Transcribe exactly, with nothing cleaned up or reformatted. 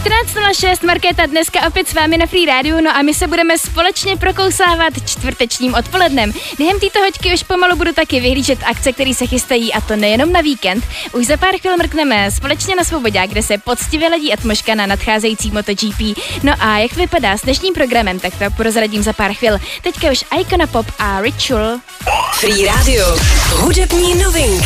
čtrnáct nula šest, Markéta dneska opět s vámi na Free Rádiu, no a my se budeme společně prokousávat čtvrtečním odpolednem. Během této hoďky už pomalu budu taky vyhlížet akce, které se chystají, a to nejenom na víkend. Už za pár chvil mrkneme společně na Svobodě, kde se poctivě ladí atmoška na nadcházející MotoGP. No a jak vypadá s dnešním programem, tak to prozradím za pár chvil. Teďka už Icona Pop a Ritual. Free Radio. Hudební novinky.